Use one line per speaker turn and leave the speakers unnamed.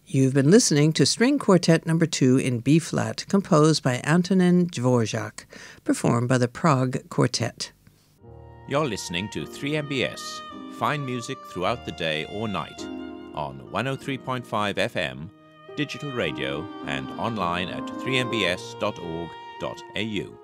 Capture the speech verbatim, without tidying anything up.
You've been listening to String Quartet Number two in B-flat, composed by Antonin Dvorak, performed by the Prague Quartet.
You're listening to three M B S, fine music throughout the day or night, on one oh three point five F M, digital radio, and online at three m b s dot org dot a u.